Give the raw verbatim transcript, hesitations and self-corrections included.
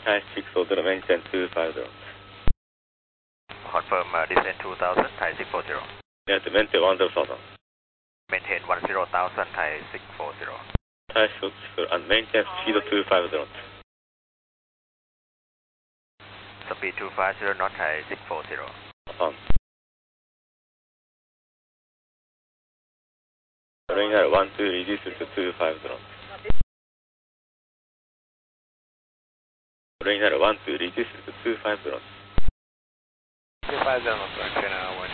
Thai six four zero, maintain two five zero. Confirm uh, descent two thousand, Thai six four zero. Yes, maintain one zero thousand. Maintain one zero thousand, Thai six four zero. Thai six four zero, and maintain speed two five zero. Speed two five zero, not Thai six four zero. Um. Ring at one two, reduce to two five zero. Ring at one two, reduce to two five zero. two five zero, correction, uh,